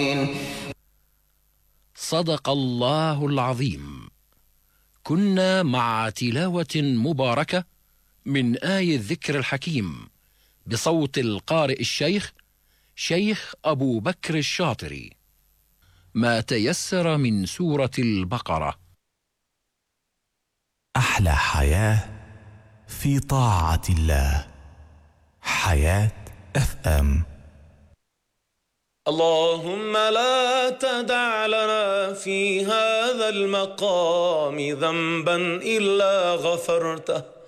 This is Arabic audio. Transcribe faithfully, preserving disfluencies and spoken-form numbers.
صدق الله العظيم. كنا مع تلاوة مباركة من آي الذكر الحكيم بصوت القارئ الشيخ شيخ أبو بكر الشاطري، ما تيسر من سورة البقرة. أحلى حياة في طاعة الله. حياة اف ام. اللهم لا تدع لنا في هذا المقام ذنبا إلا غفرته